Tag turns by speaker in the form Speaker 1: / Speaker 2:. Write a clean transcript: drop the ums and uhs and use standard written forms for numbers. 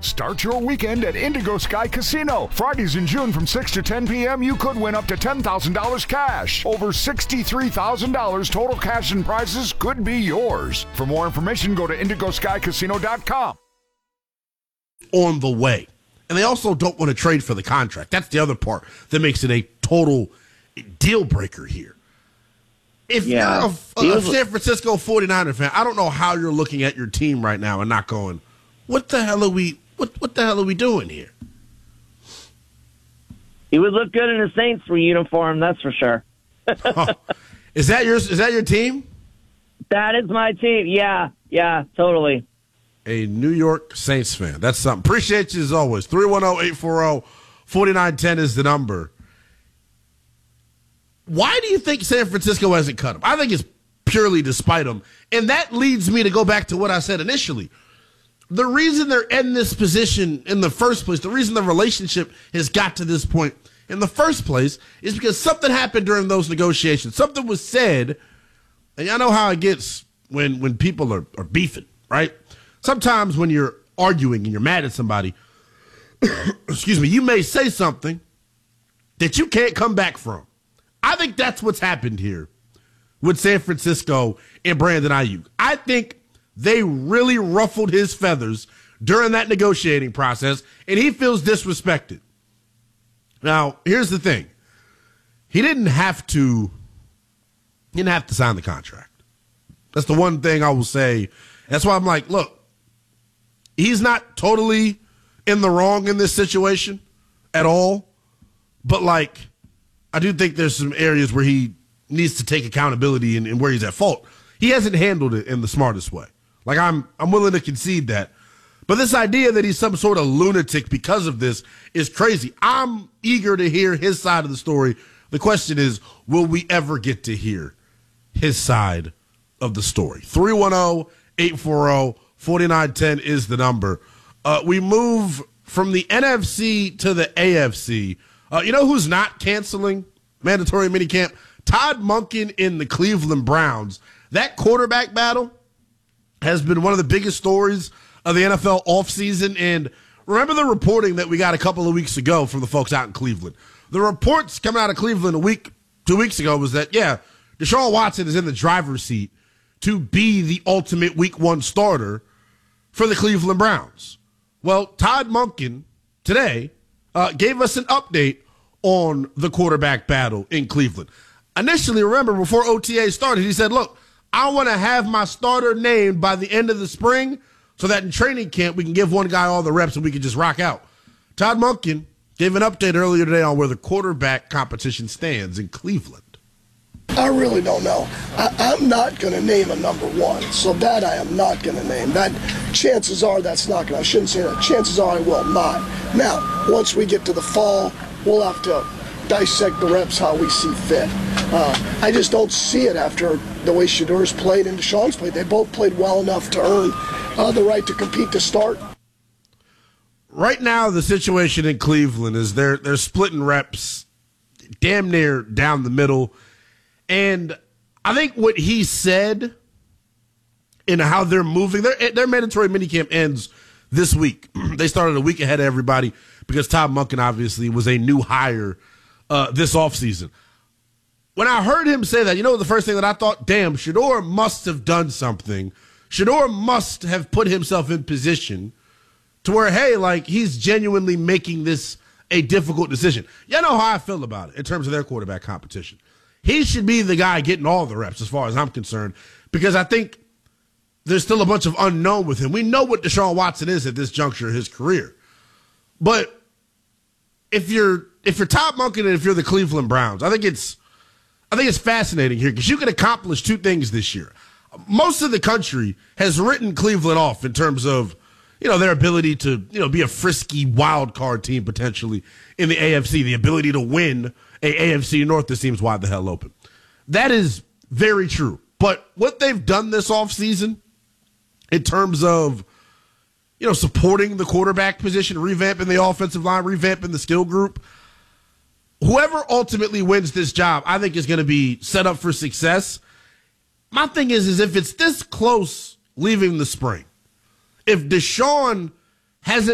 Speaker 1: Start your weekend at Indigo Sky Casino. Fridays in June from 6 to 10 p.m., you could win up to $10,000 cash. Over $63,000 total cash and prizes could be yours. For more information, go to IndigoSkyCasino.com.
Speaker 2: On the way. And they also don't want to trade for the contract. That's the other part that makes it a total deal breaker here. If you're a San Francisco 49er fan, I don't know how you're looking at your team right now and not going, what the hell are we doing here?
Speaker 3: He would look good in a Saints uniform, that's for sure.
Speaker 2: Is that your team?
Speaker 3: That is my team. Yeah, totally.
Speaker 2: A New York Saints fan. That's something. Appreciate you as always. 310-840-4910 is the number. Why do you think San Francisco hasn't cut him? I think it's purely despite him. And that leads me to go back to what I said initially. The reason they're in this position in the first place, the reason the relationship has got to this point in the first place is because something happened during those negotiations. Something was said, and y'all know how it gets when people are beefing, right? Sometimes when you're arguing and you're mad at somebody, excuse me, you may say something that you can't come back from. I think that's what's happened here with San Francisco and Brandon Ayuk. I think they really ruffled his feathers during that negotiating process, and he feels disrespected. Now, here's the thing. He didn't have to sign the contract. That's the one thing I will say. That's why I'm like, look, he's not totally in the wrong in this situation at all, but like, I do think there's some areas where he needs to take accountability and where he's at fault. He hasn't handled it in the smartest way. Like, I'm willing to concede that. But this idea that he's some sort of lunatic because of this is crazy. I'm eager to hear his side of the story. The question is, will we ever get to hear his side of the story? 310-840-4910 is the number. We move from the NFC to the AFC. You know who's not canceling mandatory minicamp? Todd Monken in the Cleveland Browns. That quarterback battle has been one of the biggest stories of the NFL offseason. And remember the reporting that we got a couple of weeks ago from the folks out in Cleveland. The reports coming out of Cleveland 2 weeks ago was that, Deshaun Watson is in the driver's seat to be the ultimate week one starter for the Cleveland Browns. Well, Todd Monken today gave us an update on the quarterback battle in Cleveland. Initially, remember, before OTA started, he said, look, I want to have my starter named by the end of the spring so that in training camp we can give one guy all the reps and we can just rock out. Todd Monken gave an update earlier today on where the quarterback competition stands in Cleveland.
Speaker 4: I really don't know. I'm not going to name a number one, so that I am not going to name. That chances are that's not going to, I shouldn't say that. Chances are I will not. Now, once we get to the fall, we'll have to dissect the reps how we see fit. I just don't see it after the way Shadeur's played and Deshaun's played. They both played well enough to earn the right to compete to start.
Speaker 2: Right now, the situation in Cleveland is they're splitting reps damn near down the middle. And I think what he said and how they're moving, their mandatory minicamp ends this week. They started a week ahead of everybody because Todd Monken obviously was a new hire this offseason. When I heard him say that, the first thing that I thought, damn, Shedeur must have done something. Shedeur must have put himself in position to where, hey, like, he's genuinely making this a difficult decision. You know how I feel about it in terms of their quarterback competition. He should be the guy getting all the reps as far as I'm concerned, because I think there's still a bunch of unknown with him. We know what Deshaun Watson is at this juncture of his career. But if you're Todd Monken and if you're the Cleveland Browns, I think it's fascinating here because you can accomplish two things this year. Most of the country has written Cleveland off in terms of, their ability to, be a frisky wild card team potentially in the AFC, the ability to win a AFC North that seems wide the hell open. That is very true. But what they've done this offseason in terms of, supporting the quarterback position, revamping the offensive line, revamping the skill group, whoever ultimately wins this job, I think is going to be set up for success. My thing is if it's this close leaving the spring, if Deshaun hasn't